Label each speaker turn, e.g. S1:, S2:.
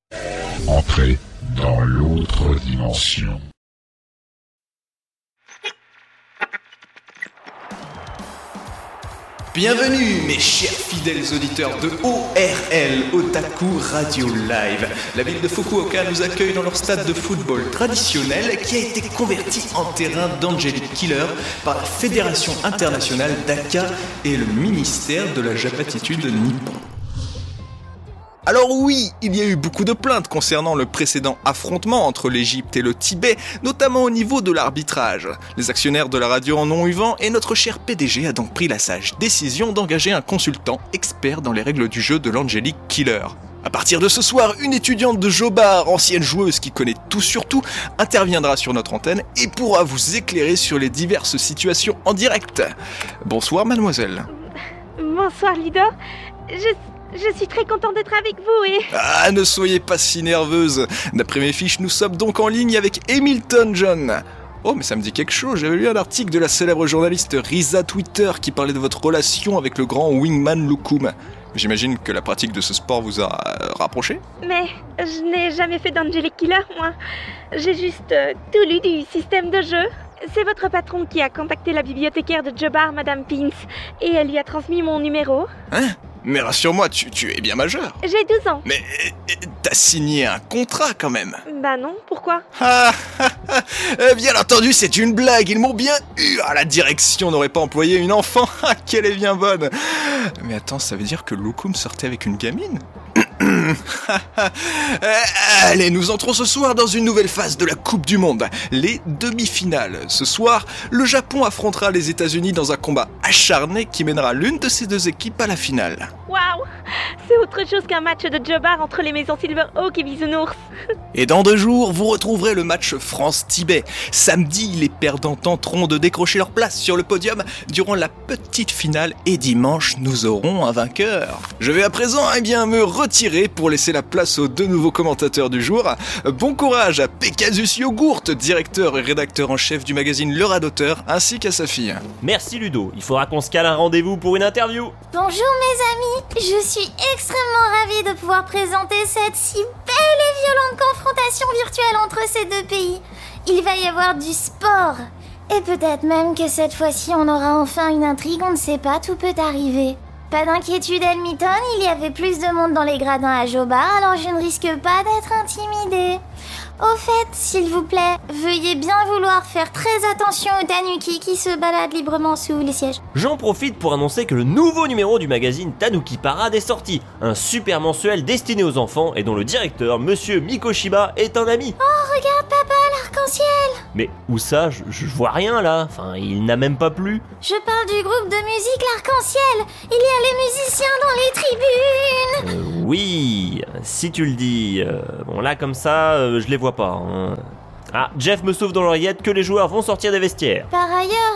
S1: Entrez dans l'autre dimension.
S2: Bienvenue mes chers fidèles auditeurs de ORL, Otaku Radio Live. La ville de Fukuoka nous accueille dans leur stade de football traditionnel qui a été converti en terrain d'Angelic Killer par la Fédération Internationale d'Aka et le ministère de la Japatitude Nippon. Alors oui, il y a eu beaucoup de plaintes concernant le précédent affrontement entre l'Égypte et le Tibet, notamment au niveau de l'arbitrage. Les actionnaires de la radio en ont eu vent et notre cher PDG a donc pris la sage décision d'engager un consultant expert dans les règles du jeu de l'Angelic Killer. À partir de ce soir, une étudiante de Jobar, ancienne joueuse qui connaît tout sur tout, interviendra sur notre antenne et pourra vous éclairer sur les diverses situations en direct. Bonsoir mademoiselle.
S3: Bonsoir Ludo, je suis très content d'être avec vous et...
S2: Ah, ne soyez pas si nerveuse. D'après mes fiches, nous sommes donc en ligne avec Hamilton John. Oh, mais ça me dit quelque chose. J'avais lu un article de la célèbre journaliste Risa Twitter qui parlait de votre relation avec le grand wingman Lukum. J'imagine que la pratique de ce sport vous a rapproché ?
S3: Mais je n'ai jamais fait d'Angelic Killer, moi. J'ai juste tout lu du système de jeu. C'est votre patron qui a contacté la bibliothécaire de Jobar, Madame Pinks, et elle lui a transmis mon numéro.
S2: Hein ? Mais rassure-moi, tu es bien majeur.
S3: J'ai 12 ans.
S2: Mais t'as signé un contrat quand même.
S3: Bah non, pourquoi ?
S2: Bien entendu, c'est une blague, ils m'ont bien eu. La direction n'aurait pas employé une enfant. Qu'elle est bien bonne. Mais attends, ça veut dire que Lukum sortait avec une gamine ? Allez, nous entrons ce soir dans une nouvelle phase de la Coupe du Monde, les demi-finales. Ce soir, le Japon affrontera les États-Unis dans un combat acharné qui mènera l'une de ces deux équipes à la finale.
S3: Waouh ! C'est autre chose qu'un match de Jobar entre les maisons Silverhawk et Bisounours.
S2: Et dans 2 jours, vous retrouverez le match France-Tibet. Samedi, les perdants tenteront de décrocher leur place sur le podium durant la petite finale et dimanche, nous aurons un vainqueur. Je vais à présent me retirer pour laisser la place aux 2 nouveaux commentateurs du jour. Bon courage à Pegasus Yogourt, directeur et rédacteur en chef du magazine Le Radoteur, ainsi qu'à sa fille.
S4: Merci Ludo, il faudra qu'on se cale un rendez-vous pour une interview.
S5: Bonjour mes amis, je suis extrêmement ravie de pouvoir présenter cette si belle et violente confrontation virtuelle entre ces 2 pays. Il va y avoir du sport. Et peut-être même que cette fois-ci on aura enfin une intrigue, on ne sait pas, tout peut arriver. Pas d'inquiétude Hamilton, il y avait plus de monde dans les gradins à Jobar, alors je ne risque pas d'être intimidée. Au fait, s'il vous plaît, veuillez bien vouloir faire très attention aux tanuki qui se baladent librement sous les sièges.
S4: J'en profite pour annoncer que le nouveau numéro du magazine Tanuki Parade est sorti, un super mensuel destiné aux enfants et dont le directeur, Monsieur Mikoshiba, est un ami.
S5: Oh, regarde papa, l'arc-en-ciel.
S4: Mais où ça ? Je vois rien là, enfin il n'a même pas plu.
S5: Je parle du groupe de musique l'arc-en-ciel. Il y a les musiciens dans les tribunes.
S4: Oui, si tu le dis. Bon là comme ça, je les vois pas. Hein. Ah, Jeff me sauve dans l'oreillette que les joueurs vont sortir des vestiaires.
S5: Par ailleurs,